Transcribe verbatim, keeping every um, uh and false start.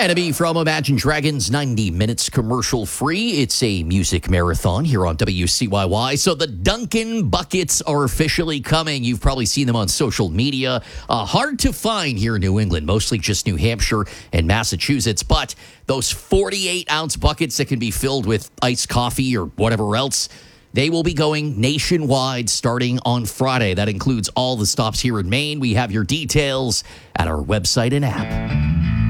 Enemy from Imagine Dragons, ninety minutes commercial free. It's a music marathon here on W C Y Y. So the Dunkin' Buckets are officially coming. You've probably seen them on social media. Uh, hard to find here in New England, mostly just New Hampshire and Massachusetts. But those forty-eight ounce buckets that can be filled with iced coffee or whatever else, they will be going nationwide starting on Friday. That includes all the stops here in Maine. We have your details at our website and app.